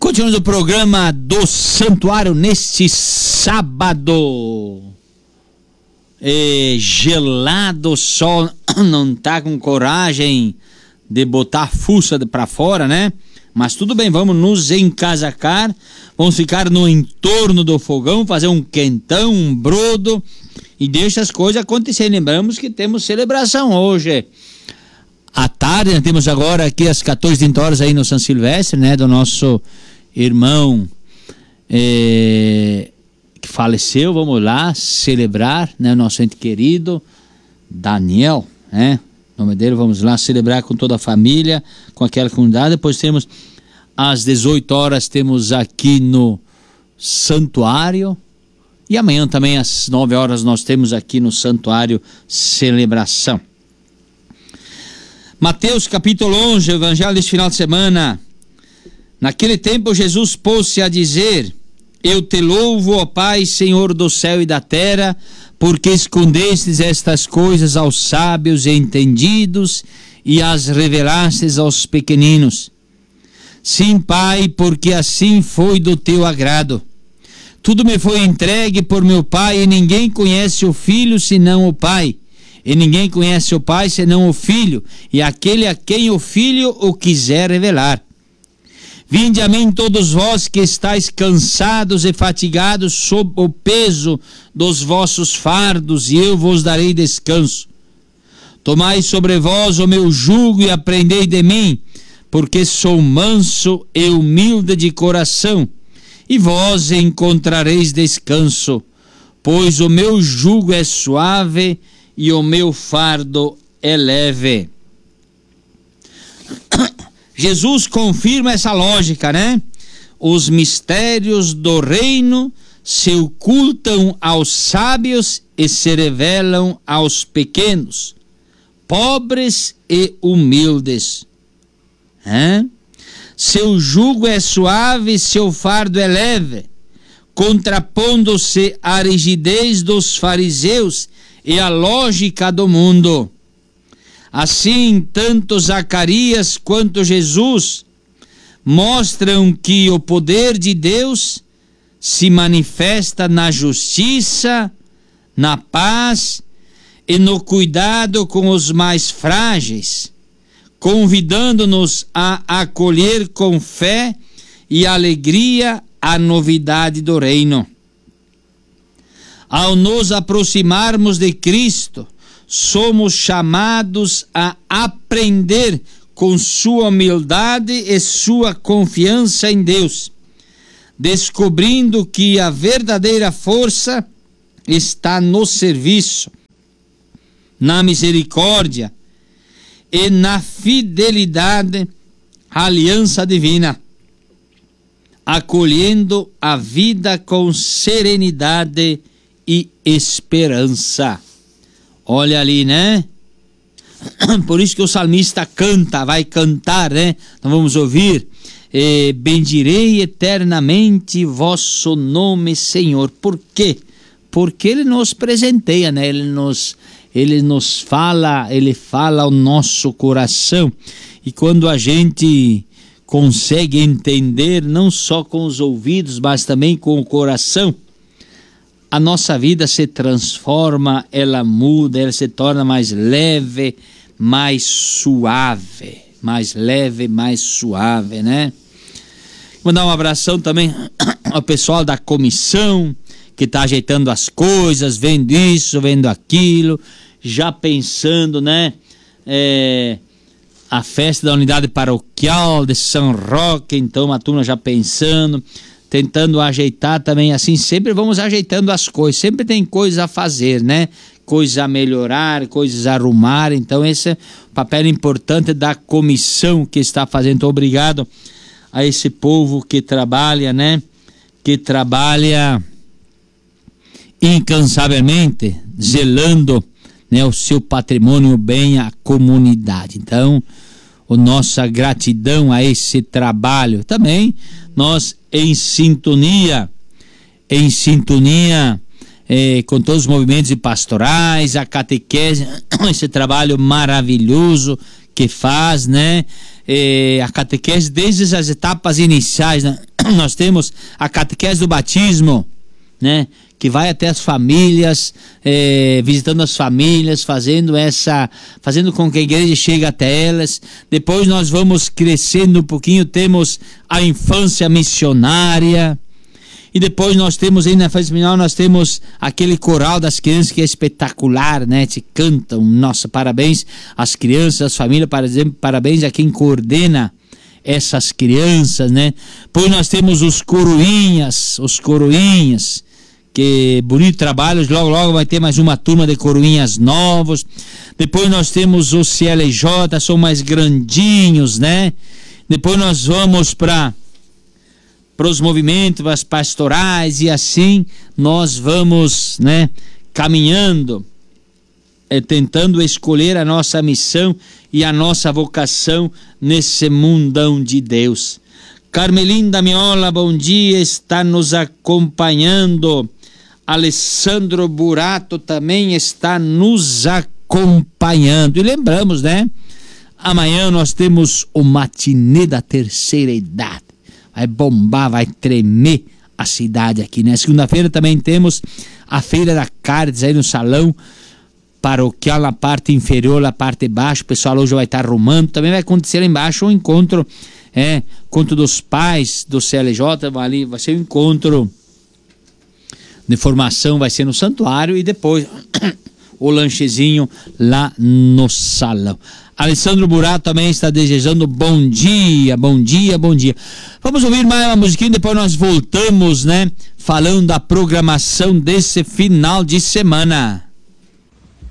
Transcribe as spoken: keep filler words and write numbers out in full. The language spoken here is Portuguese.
Continuando o programa do Santuário neste sábado. É gelado, o sol não tá com coragem de botar a fuça pra fora, né? Mas tudo bem, vamos nos encasacar, vamos ficar no entorno do fogão, fazer um quentão, um brodo e deixa as coisas acontecerem. Lembramos que temos celebração hoje à tarde, né? Temos agora aqui às quatorze horas aí no São Silvestre, né? Do nosso irmão é, que faleceu, vamos lá celebrar, né? Nosso ente querido Daniel, né? O nome dele, vamos lá celebrar com toda a família, com aquela comunidade. Depois temos às dezoito horas, temos aqui no Santuário, e amanhã também às nove horas nós temos aqui no Santuário celebração. Mateus capítulo onze, evangelho deste final de semana. Naquele tempo Jesus pôs-se a dizer: eu te louvo, ó Pai, Senhor do céu e da terra, porque escondestes estas coisas aos sábios e entendidos e as revelastes aos pequeninos. Sim, Pai, porque assim foi do teu agrado. Tudo me foi entregue por meu Pai, e ninguém conhece o Filho senão o Pai, e ninguém conhece o Pai senão o Filho, e aquele a quem o Filho o quiser revelar. Vinde a mim todos vós que estáis cansados e fatigados sob o peso dos vossos fardos, e eu vos darei descanso. Tomai sobre vós o meu jugo e aprendei de mim, porque sou manso e humilde de coração, e vós encontrareis descanso, pois o meu jugo é suave e o meu fardo é leve. Jesus confirma essa lógica, né? Os mistérios do reino se ocultam aos sábios e se revelam aos pequenos, pobres e humildes. Hein? Seu jugo é suave, seu fardo é leve, contrapondo-se à rigidez dos fariseus e à lógica do mundo. Assim, tanto Zacarias quanto Jesus mostram que o poder de Deus se manifesta na justiça, na paz e no cuidado com os mais frágeis, convidando-nos a acolher com fé e alegria a novidade do reino. Ao nos aproximarmos de Cristo, somos chamados a aprender com sua humildade e sua confiança em Deus, descobrindo que a verdadeira força está no serviço, na misericórdia e na fidelidade à aliança divina, acolhendo a vida com serenidade e esperança. Olha ali, né? Por isso que o salmista canta, vai cantar, né? Então vamos ouvir. Eh, bendirei eternamente vosso nome, Senhor. Por quê? Porque ele nos presenteia, né? Ele nos, ele nos fala, ele fala ao nosso coração. E quando a gente consegue entender, não só com os ouvidos, mas também com o coração, a nossa vida se transforma, ela muda, ela se torna mais leve, mais suave, mais leve, mais suave, né? Vou dar um abração também ao pessoal da comissão, que está ajeitando as coisas, vendo isso, vendo aquilo, já pensando, né? É, a festa da unidade paroquial de São Roque, então a turma já pensando, tentando ajeitar também, assim, sempre vamos ajeitando as coisas, sempre tem coisas a fazer, né? Coisas a melhorar, coisas a arrumar, então esse é o papel importante da comissão que está fazendo. Então, obrigado a esse povo que trabalha, né? Que trabalha incansavelmente, zelando, né, o seu patrimônio bem, a comunidade. Então, a nossa gratidão a esse trabalho. Também nós em sintonia, em sintonia eh, com todos os movimentos pastorais, a catequese, esse trabalho maravilhoso que faz, né? Eh, a catequese desde as etapas iniciais, né? nós temos a catequese do batismo, né? Que vai até as famílias, é, visitando as famílias, fazendo essa, fazendo com que a igreja chegue até elas. Depois nós vamos crescendo um pouquinho, temos a infância missionária. E depois nós temos aí na fase final, nós temos aquele coral das crianças que é espetacular, né? Te cantam, nossa, parabéns às crianças, às famílias, parabéns a quem coordena essas crianças, né? Depois nós temos os coroinhas, os coroinhas, que bonito trabalho, logo logo vai ter mais uma turma de coroinhas novos. Depois nós temos os C L J, são mais grandinhos, né? Depois nós vamos para para os movimentos, as pastorais, e assim nós vamos, né, caminhando, é, tentando escolher a nossa missão e a nossa vocação nesse mundão de Deus. Carmelinda Miola, bom dia, está nos acompanhando. Alessandro Burato também está nos acompanhando. E lembramos, né? Amanhã nós temos o matinê da terceira idade. Vai bombar, vai tremer a cidade aqui, né? Segunda-feira também temos a Feira da Carnes aí no salão paroquial, na parte inferior, na parte de baixo. O pessoal hoje vai estar arrumando. Também vai acontecer lá embaixo um encontro, é, encontro dos pais do C L J, ali vai ser um encontro de formação, vai ser no santuário, e depois o lanchezinho lá no salão. Alessandro Burato também está desejando bom dia, bom dia, bom dia. Vamos ouvir mais uma musiquinha, depois nós voltamos, né? Falando da programação desse final de semana.